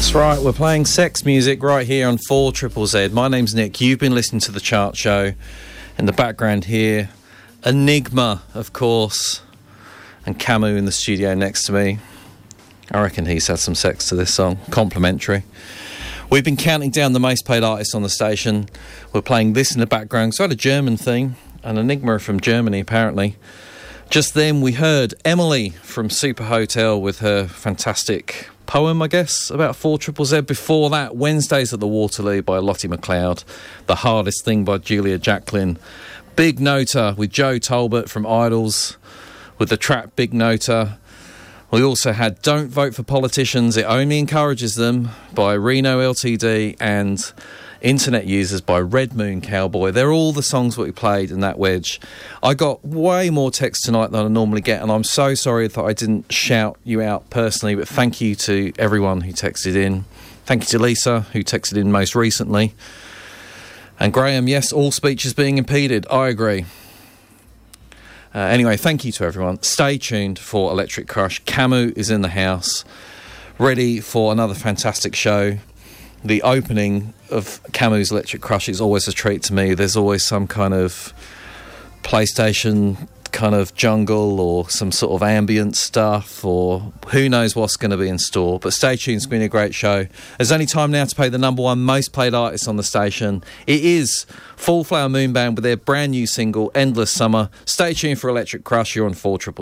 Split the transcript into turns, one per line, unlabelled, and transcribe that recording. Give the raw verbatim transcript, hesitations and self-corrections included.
That's right, we're playing sex music right here on four Triple Z. My name's Nick, you've been listening to The Chart Show. In the background here, Enigma, of course, and Camu in the studio next to me. I reckon he's had some sex to this song, complimentary. We've been counting down the most played artists on the station. We're playing this in the background, so I had a German theme, an Enigma from Germany apparently. Just then we heard Emily from Super Hotel with her fantastic poem, I guess, about four Triple Z. Before that, Wednesdays at the Waterloo by Lottie McLeod, The Hardest Thing by Julia Jacklin, Big Nota with Joe Talbot from Idols with the track Big Nota. We also had Don't Vote for Politicians, It Only Encourages Them by Reno L T D and Internet Users by Red Moon Cowboy. They're all the songs that we played in that wedge. I got way more text tonight than I normally get, and I'm so sorry that I didn't shout you out personally, but thank you to everyone who texted in. Thank you to Lisa, who texted in most recently. And Graham, yes, all speech is being impeded. I agree. Uh, anyway, thank you to everyone. Stay tuned for Electric Crush. Camu is in the house, ready for another fantastic show. The opening of Camu's Electric Crush is always a treat to me. There's always some kind of PlayStation kind of jungle or some sort of ambient stuff, or who knows what's going to be in store. But stay tuned, it's been a great show. There's only time now to play the number one most played artist on the station. It is Full Flower Moon Band with their brand new single, Endless Summer. Stay tuned for Electric Crush. You're on four Triple